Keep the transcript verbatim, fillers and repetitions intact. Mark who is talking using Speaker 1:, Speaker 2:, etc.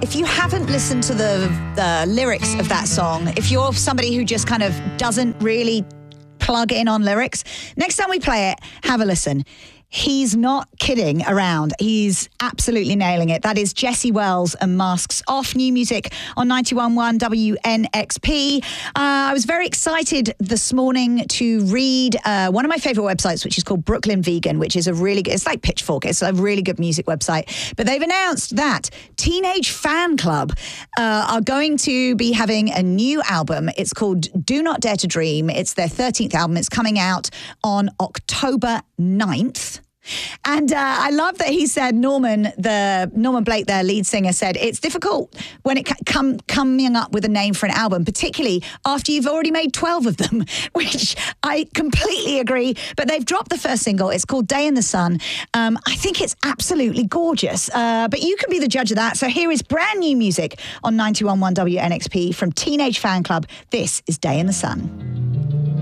Speaker 1: if you haven't listened to the, the lyrics of that song, if you're somebody who just kind of doesn't really plug in on lyrics, next time we play it, have a listen. He's not kidding around. He's absolutely nailing it. That is Jesse Wells and Masks Off. New music on ninety-one point one W N X P. Uh, I was very excited this morning to read uh, one of my favorite websites, which is called Brooklyn Vegan, which is a really good, it's like Pitchfork. It's a really good music website. But they've announced that Teenage Fan Club uh, are going to be having a new album. It's called Do Not Dare to Dream. It's their thirteenth album. It's coming out on October ninth. And uh, I love that he said, Norman, the Norman Blake, their lead singer, said it's difficult when it come coming up with a name for an album, particularly after you've already made twelve of them, which I completely agree. But they've dropped the first single. It's called Day in the Sun. Um, I think it's absolutely gorgeous. Uh, but you can be the judge of that. So here is brand new music on ninety-one point one W N X P from Teenage Fan Club. This is Day in the Sun.